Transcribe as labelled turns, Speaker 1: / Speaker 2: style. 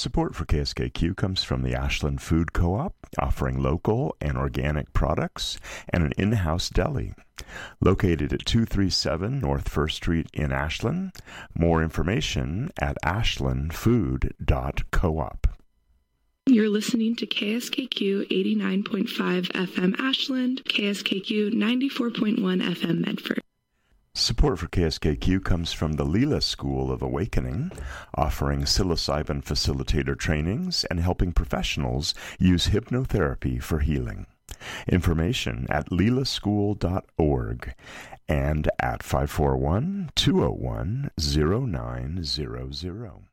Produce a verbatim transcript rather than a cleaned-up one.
Speaker 1: Support for K S K Q comes from the Ashland Food Co-op, offering local and organic products and an in-house deli. Located at two thirty-seven North First Street in Ashland. More information at ashland food dot coop.
Speaker 2: You're listening to K S K Q eighty-nine point five F M Ashland, K S K Q ninety-four point one F M Medford.
Speaker 1: Support for K S K Q comes from the Leela School of Awakening, offering psilocybin facilitator trainings and helping professionals use hypnotherapy for healing. Information at leela school dot org and at five four one, two oh one, oh nine zero zero.